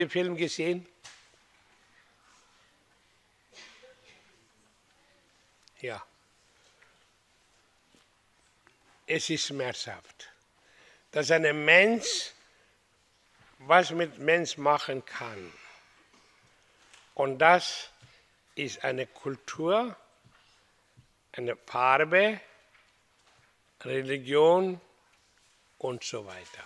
den Film gesehen? Ja. Es ist schmerzhaft, dass ein Mensch was mit Mensch machen kann. Und das ist eine Kultur, eine Farbe, Religion und so weiter.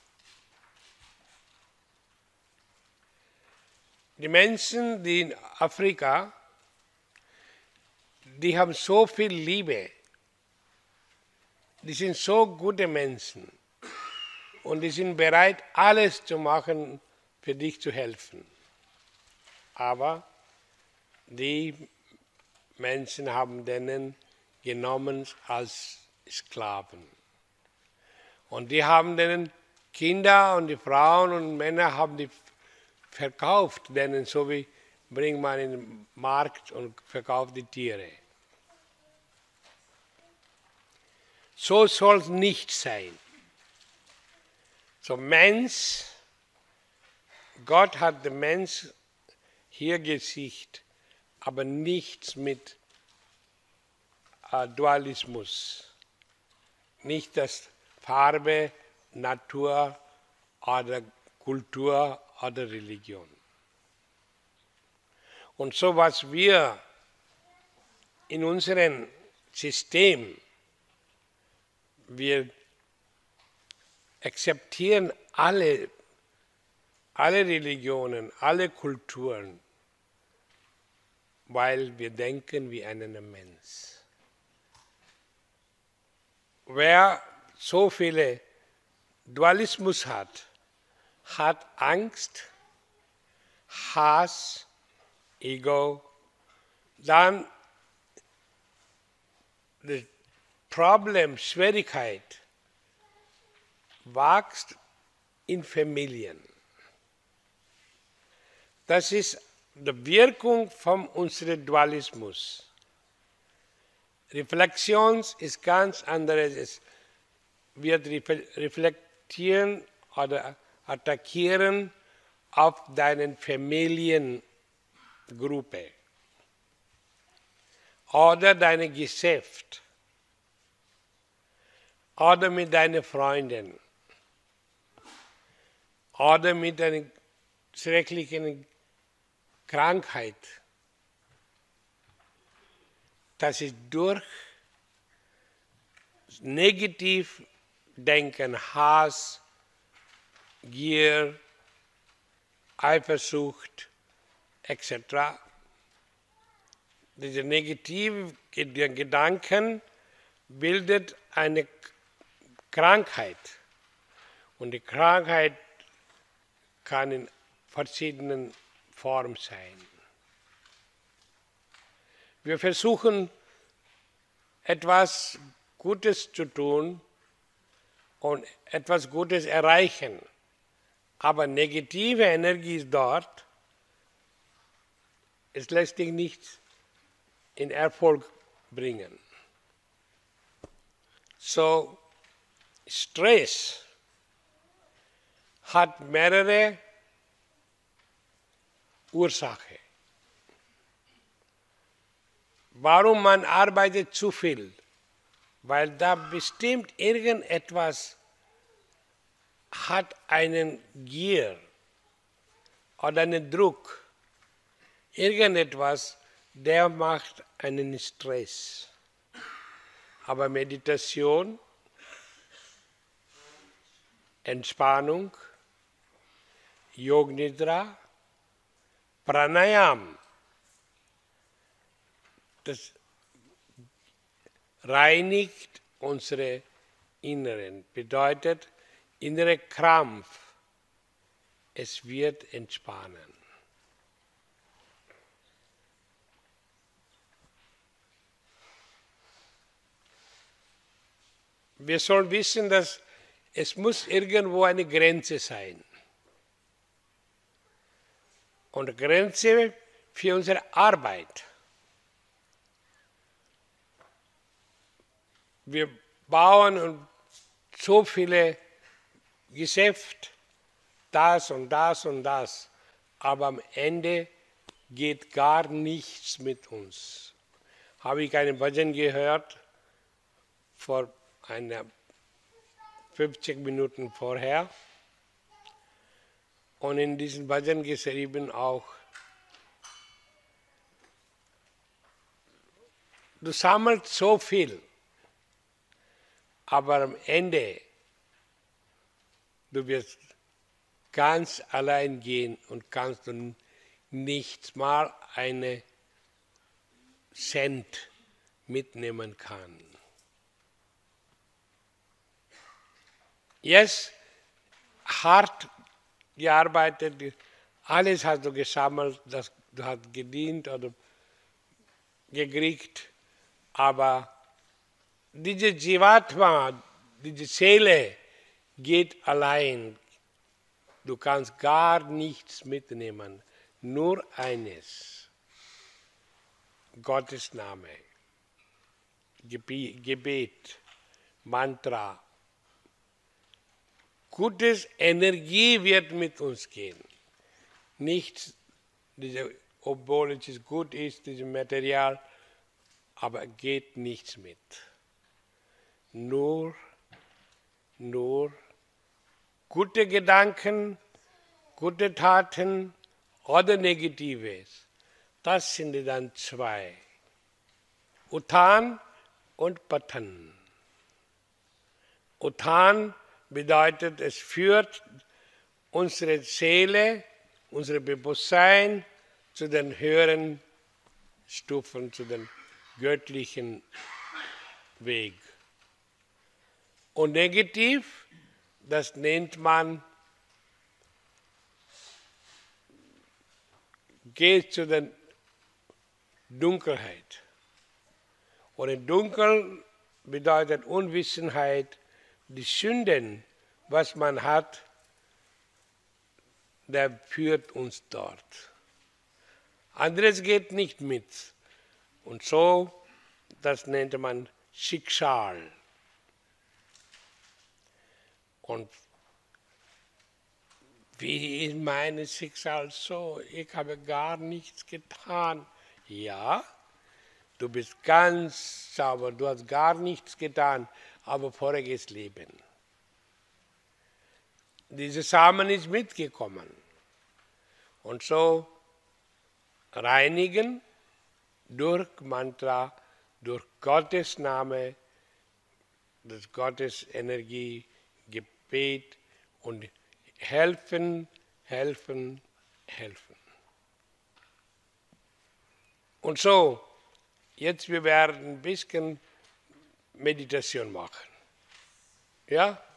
Die Menschen, die in Afrika, die haben so viel Liebe, die sind so gute Menschen und die sind bereit, alles zu machen, für dich zu helfen. Aber die Menschen haben denen genommen als Sklaven. Und die haben denen Kinder und die Frauen und Männer haben die verkauft, denen so wie bringt man in den Markt und verkauft die Tiere. So soll es nicht sein. So Mensch, Gott hat den Mensch hier gesicht, aber nichts mit Dualismus. Nicht das Farbe, Natur oder Kultur oder Religion. Und so was wir in unserem System, wir akzeptieren alle Religionen, alle Kulturen, weil wir denken wie ein Mensch. Wer so viele Dualismus hat, hat Angst, Hass, Ego, dann das Problem, Schwierigkeit wächst in Familien. Das ist die Wirkung von unserem Dualismus. Reflexion ist ganz anderes. Es wird reflektieren oder attackieren auf deine Familiengruppe oder dein Geschäft oder mit deinen Freunden oder mit einer schrecklichen Krankheit. Das ist durch Negativdenken, Hass, Gier, Eifersucht etc. Diese negativen Gedanken bildet eine Krankheit. Und die Krankheit kann in verschiedenen Formen sein. Wir versuchen, etwas Gutes zu tun und etwas Gutes erreichen. Aber negative Energie ist dort. Es lässt dich nicht in Erfolg bringen. So, Stress hat mehrere Ursachen. Warum man arbeitet zu viel? Weil da bestimmt irgendetwas hat einen Gier oder einen Druck. Irgendetwas, der macht einen Stress. Aber Meditation, Entspannung, Yoga Nidra, Pranayam, das reinigt unsere Inneren, bedeutet innere Krampf, es wird entspannen. Wir sollen wissen, dass es muss irgendwo eine Grenze sein. Und Grenze für unsere Arbeit. Wir bauen so viele Geschäfte, das und das und das. aber am Ende geht gar nichts mit uns. Habe ich einen Bhajan gehört, vor 50 Minuten vorher. Und in diesem Bhajan geschrieben auch, du sammelst so viel, aber am Ende, du wirst ganz allein gehen und kannst du nicht mal einen Cent mitnehmen kann. Jetzt hart gearbeitet, alles hast du gesammelt, das du hast gedient oder gekriegt, aber diese Jivatma, diese Seele geht allein. Du kannst gar nichts mitnehmen, nur eines, Gottes Name, Gebet, Mantra. Gutes Energie wird mit uns gehen. Nicht, obwohl es gut ist, dieses Material, aber geht nichts mit. Nur gute Gedanken, gute Taten oder Negatives. Das sind dann zwei. Uttan und Patan. Uttan bedeutet, es führt unsere Seele, unser Bewusstsein zu den höheren Stufen, zu den göttlichen Weg. Und negativ, das nennt man, geht zu der Dunkelheit. Und dunkel bedeutet Unwissenheit, die Sünden, was man hat, der führt uns dort. Anderes geht nicht mit. Und so, das nennt man Schicksal. Und wie ist mein Schicksal so? Ich habe gar nichts getan. Ja, du bist ganz sauber, du hast gar nichts getan, aber voriges Leben. Dieser Samen ist mitgekommen. Und so reinigen durch Mantra, durch Gottes Name, das Gottes Energie, Gebet und helfen. Und so, jetzt wir werden ein bisschen Meditation machen. Ja?